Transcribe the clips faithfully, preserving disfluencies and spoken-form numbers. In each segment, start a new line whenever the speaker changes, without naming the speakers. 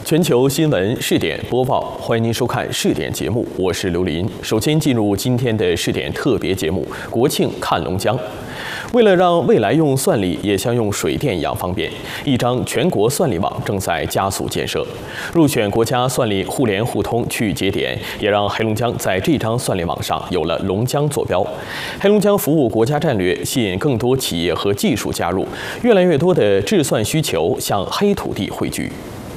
全球新闻试点播报，欢迎您收看试点节目，我是刘林。首先进入今天的试点特别节目——国庆看龙江。为了让未来用算力也像用水电一样方便，一张全国算力网正在加速建设。入选国家算力互联互通区域节点，也让黑龙江在这张算力网上有了龙江坐标。黑龙江服务国家战略，吸引更多企业和技术加入，越来越多的制算需求向黑土地汇聚。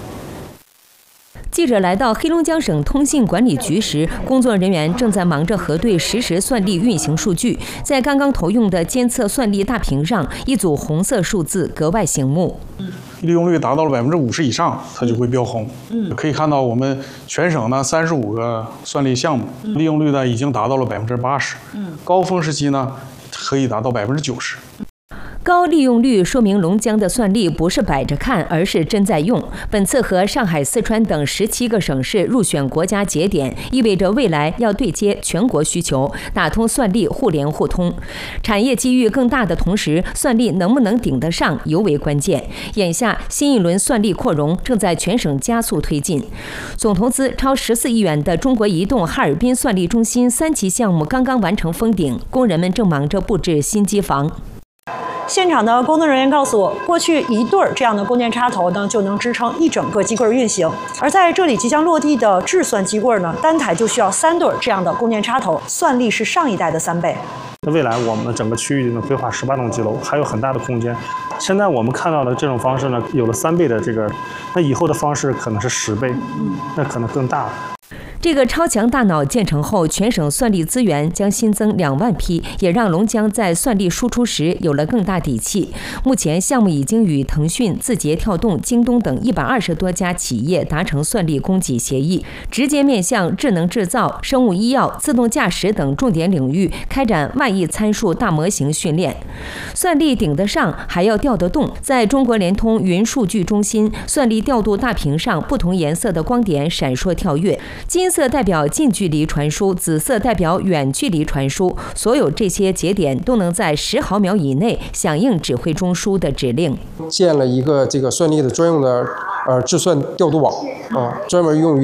记者来到黑龙江省通信管理局时，工作人员正在忙着核对实时算力运行数据。在刚刚投用的监测算力大屏上，一组红色数字格外醒目。
利用率达到了百分之五十以上，它就会标红。嗯，可以看到我们全省呢三十五个算力项目，利用率呢已经达到了百分之八十。嗯，高峰时期呢可以达到百分之九十。
高利用率说明龙江的算力不是摆着看，而是真在用。本次和上海、四川等十七个省市入选国家节点，意味着未来要对接全国需求，打通算力互联互通。产业机遇更大的同时，算力能不能顶得上尤为关键。眼下，新一轮算力扩容正在全省加速推进。总投资超十四亿元的中国移动哈尔滨算力中心三期项目刚刚完成封顶，工人们正忙着布置新机房。
现场的工作人员告诉我，过去一对儿这样的供电插头呢，就能支撑一整个机柜运行。而在这里即将落地的智算机柜呢，单台就需要三对儿这样的供电插头，算力是上一代的三倍。
那未来我们整个区域呢规划十八栋机楼，还有很大的空间。现在我们看到的这种方式呢，有了三倍的这个，那以后的方式可能是十倍，那可能更大。
这个超强大脑建成后，全省算力资源将新增两万批，也让龙江在算力输出时有了更大底气。目前，项目已经与腾讯、字节跳动、京东等一百二十多家企业达成算力供给协议，直接面向智能制造、生物医药、自动驾驶等重点领域开展万亿参数大模型训练。算力顶得上，还要调得动。在中国联通云数据中心，算力调度大屏上不同颜色的光点闪烁跳跃，金色代表近距离传输，紫色代表远距离传输。所有这些节点都能在十毫秒以内响应指挥中枢的指令。
建了一个这个算力的专用的呃智算调度网啊，专门用于